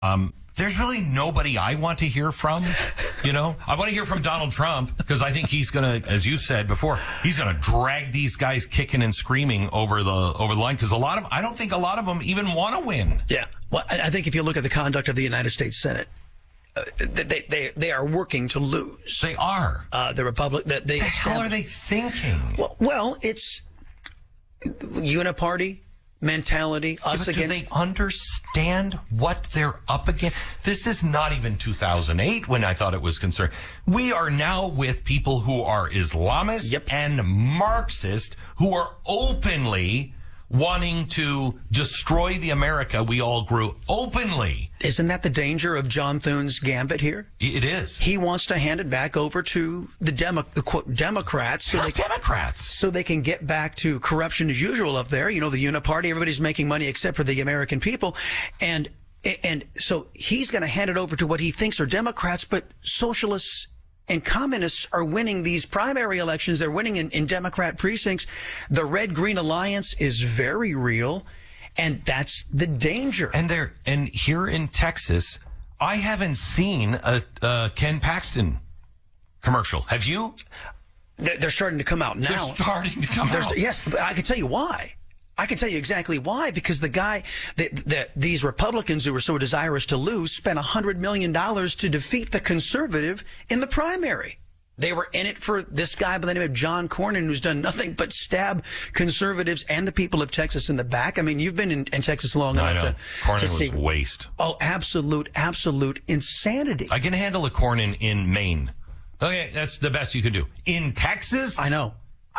There's really nobody I want to hear from. You know, I want to hear from Donald Trump because I think he's going to, as you said before, he's going to drag these guys kicking and screaming over the line because I don't think a lot of them even want to win. Yeah. Well, I think if you look at the conduct of the United States Senate, they are working to lose. They are. The Republic. The hell are they thinking? Well, it's uniparty mentality, us against. Do they understand what they're up against? This is not even 2008 when I thought it was concerned. We are now with people who are Islamist and Marxist who are openly wanting to destroy the America we all grew openly. Isn't that the danger of John Thune's gambit here? It is. He wants to hand it back over to the quote, Democrats. So they can get back to corruption as usual up there. You know, the uniparty, everybody's making money except for the American people. And so he's going to hand it over to what he thinks are Democrats, but socialists and communists are winning these primary elections. They're winning in Democrat precincts. The Red-Green Alliance is very real, and that's the danger. And here in Texas, I haven't seen a Ken Paxton commercial. Have you? They're starting to come out now. They're starting to come out. Yes, but I can tell you why. I can tell you exactly why, because the guy these Republicans who were so desirous to lose spent $100 million to defeat the conservative in the primary. They were in it for this guy by the name of John Cornyn, who's done nothing but stab conservatives and the people of Texas in the back. I mean, you've been in Texas long enough to Cornyn see. was waste. Oh, absolute insanity. I can handle a Cornyn in Maine. Okay, that's the best you can do. In Texas? I know.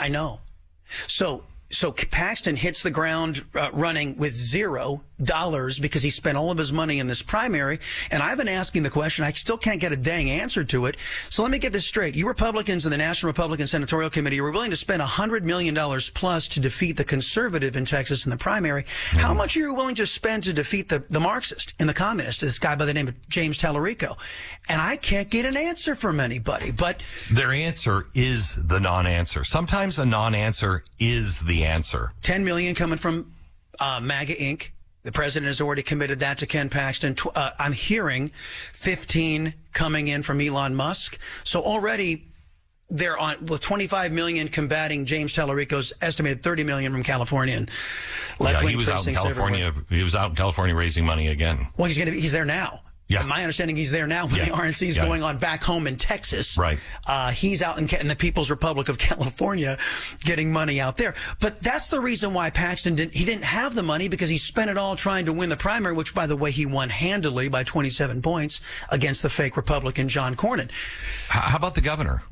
So Paxton hits the ground running with $0 because he spent all of his money in this primary. And I've been asking the question. I still can't get a dang answer to it. So let me get this straight. You Republicans in the National Republican Senatorial Committee were willing to spend $100 million plus to defeat the conservative in Texas in the primary. How much are you willing to spend to defeat the Marxist and the communist, this guy by the name of James Tallarico? And I can't get an answer from anybody. But their answer is the non-answer. Sometimes a non-answer is the answer. $10 million coming from MAGA Inc. The president has already committed that to Ken Paxton. I'm hearing 15 coming in from Elon Musk. So already they're on with 25 million combating James Tallarico's estimated 30 million from California. And he was out in California. Everywhere. He was out in California raising money again. Well, he's there now. Yeah. My understanding, he's there now when the RNC is going on back home in Texas. Right. He's out in the People's Republic of California getting money out there. But that's the reason why Paxton didn't have the money, because he spent it all trying to win the primary, which, by the way, he won handily by 27 points against the fake Republican John Cornyn. How about the governor?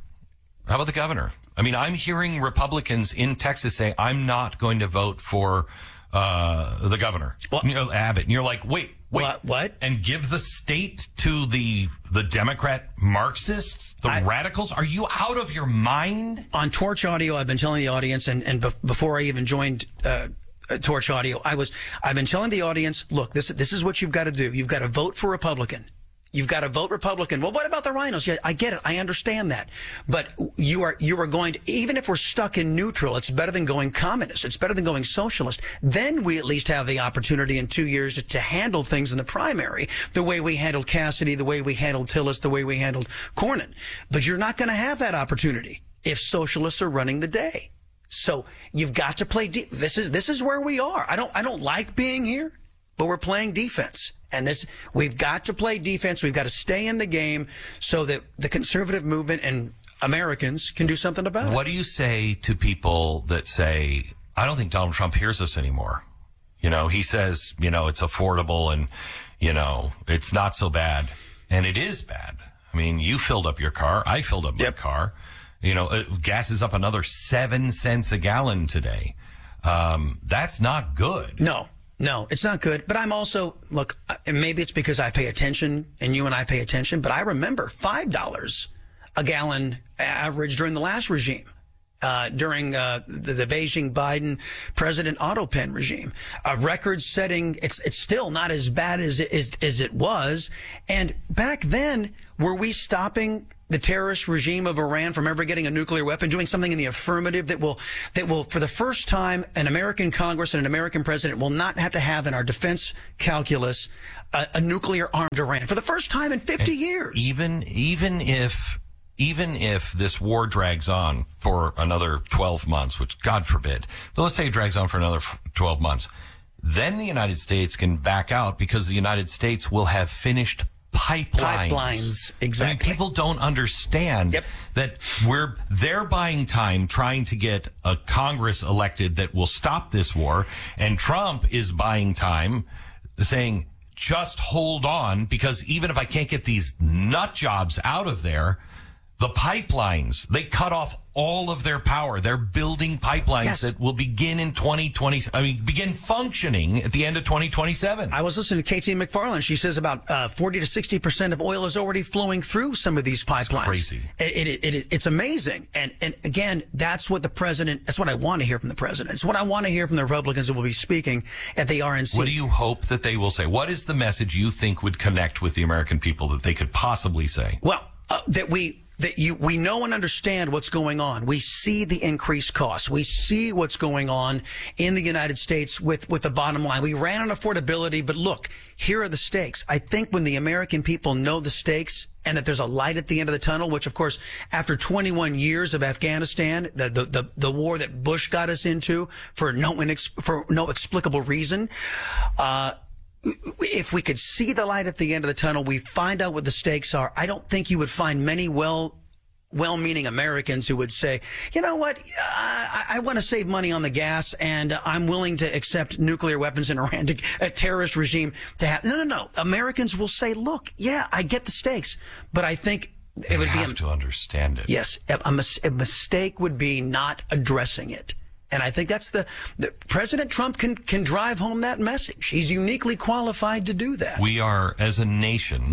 I mean, I'm hearing Republicans in Texas say, I'm not going to vote for the governor, Abbott. And you're like, wait. What? And give the state to the Democrat Marxists, the radicals? Are you out of your mind? On Torch Audio, I've been telling the audience, and before I even joined Torch Audio, I've been telling the audience, look, this is what you've got to do. You've got to vote for Republican. You've got to vote Republican. Well, what about the rhinos? Yeah, I get it. I understand that. But you are going to, even if we're stuck in neutral, it's better than going communist. It's better than going socialist. Then we at least have the opportunity in 2 years to handle things in the primary the way we handled Cassidy, the way we handled Tillis, the way we handled Cornyn. But you're not going to have that opportunity if socialists are running the day. So you've got to play. This is where we are. I don't like being here, but we're playing defense. And we've got to play defense. We've got to stay in the game so that the conservative movement and Americans can do something about it. What do you say to people that say, I don't think Donald Trump hears us anymore? You know, he says, it's affordable and, it's not so bad. And it is bad. I mean, you filled up your car. I filled up my car. Gas is up another 7 cents a gallon today. That's not good. No, it's not good. But I'm also, look, and maybe it's because I pay attention and you and I pay attention, but I remember $5 a gallon average during the last regime, during the Beijing-Biden President auto pen regime. A record-setting, it's still not as bad as it was. And back then, were we stopping the terrorist regime of Iran from ever getting a nuclear weapon, doing something in the affirmative that will, for the first time, an American Congress and an American president will not have to have in our defense calculus a nuclear-armed Iran for the first time in 50 years. Even if this war drags on for another 12 months, which God forbid, but let's say it drags on for another 12 months, then the United States can back out because the United States will have finished pipelines. Exactly. I mean, people don't understand that they're buying time trying to get a Congress elected that will stop this war, and Trump is buying time saying, just hold on, because even if I can't get these nut jobs out of there, the pipelines, they cut off all of their power. They're building pipelines that will begin in 2020. Begin functioning at the end of 2027. I was listening to KT McFarland. She says about 40 to 60% of oil is already flowing through some of these pipelines. It's crazy. It's amazing. And again, that's what I want to hear from the president. It's what I want to hear from the Republicans who will be speaking at the RNC. What do you hope that they will say? What is the message you think would connect with the American people that they could possibly say? Well, we know and understand what's going on. We see the increased costs. We see what's going on in the United States with the bottom line. We ran on affordability, but look, here are the stakes. I think when the American people know the stakes and that there's a light at the end of the tunnel, which of course, after 21 years of Afghanistan, the war that Bush got us into for no explicable reason, if we could see the light at the end of the tunnel, we find out what the stakes are. I don't think you would find many well-meaning Americans who would say, you know what, I want to save money on the gas, and I'm willing to accept nuclear weapons in Iran, a terrorist regime to have. No. Americans will say, look, yeah, I get the stakes, but I think it would be to understand it. Yes, a mistake would be not addressing it. And I think that's the President Trump can drive home that message. He's uniquely qualified to do that. We are, as a nation,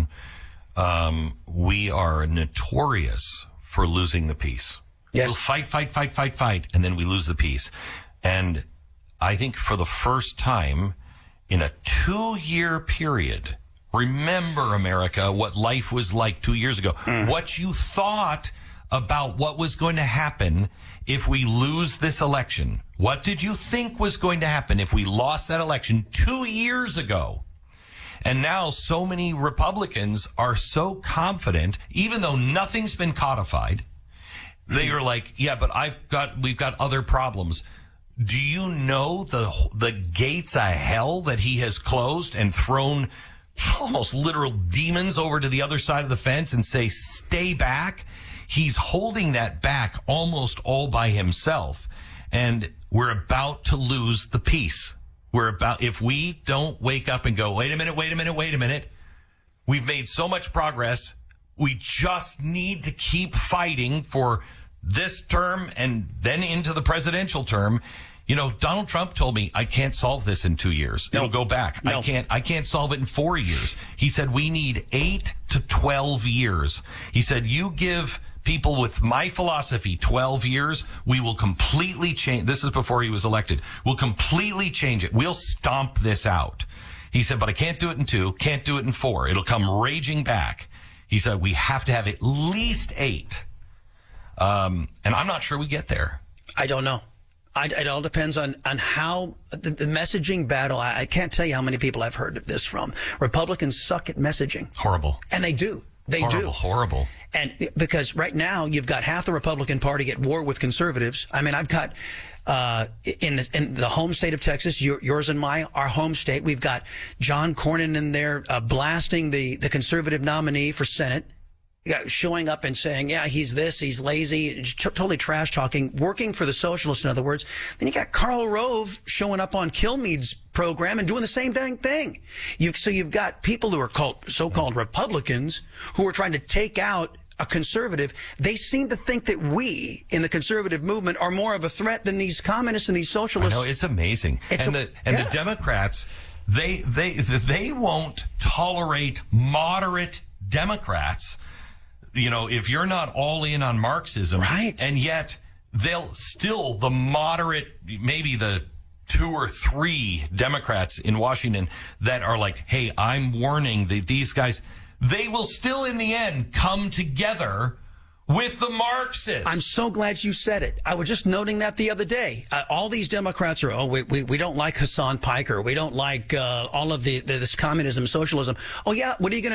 we are notorious for losing the peace. Yes. We'll fight, and then we lose the peace. And I think for the first time in a 2-year period, remember, America, what life was like 2 years ago. What you thought about what was going to happen if we lose this election. What did you think was going to happen if we lost that election 2 years ago? And now so many Republicans are so confident, even though nothing's been codified. They are like, yeah, but we've got other problems. Do you know the gates of hell that he has closed and thrown almost literal demons over to the other side of the fence and say, stay back? He's holding that back almost all by himself. And we're about to lose the peace. If we don't wake up and go, wait a minute. We've made so much progress. We just need to keep fighting for this term and then into the presidential term. You know, Donald Trump told me, I can't solve this in 2 years. It'll go back. No. I can't solve it in 4 years. He said, we need 8 to 12 years. He said, you give people with my philosophy 12 years, we will completely change. This is before he was elected. We'll completely change it. We'll stomp this out. He said, but I can't do it in 2, can't do it in 4. It'll come raging back. He said, we have to have at least 8. And I'm not sure we get there. I don't know. It all depends on how the messaging battle. I can't tell you how many people I've heard of this from. Republicans suck at messaging. Horrible. And they do. They do. Horrible. And because right now you've got half the Republican Party at war with conservatives. I mean, I've got in the home state of Texas, yours and our home state, we've got John Cornyn in there blasting the conservative nominee for Senate, showing up and saying, yeah, he's this, he's lazy, totally trash talking, working for the socialists, in other words. Then you got Karl Rove showing up on Kilmeade's program and doing the same dang thing. So you've got people who are so-called Republicans who are trying to take out a conservative. They seem to think that we in the conservative movement are more of a threat than these communists and these socialists. I know, it's amazing. The Democrats, they won't tolerate moderate Democrats. You know, if you're not all in on Marxism, right, and yet they'll still, the moderate, maybe the 2 or 3 Democrats in Washington that are like, hey, I'm warning these guys, they will still in the end come together with the Marxists. I'm so glad you said it. I was just noting that the other day. All these Democrats are, we don't like Hassan Piker. We don't like all of this communism, socialism. Oh, yeah, what are you going to